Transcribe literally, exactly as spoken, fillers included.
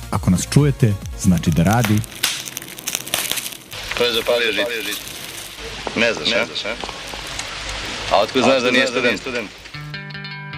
Ako nas čujete, znači da radi. Ko je zapalio žit? Ne znaš, ne znaš, a? A otkud znaš da nije student?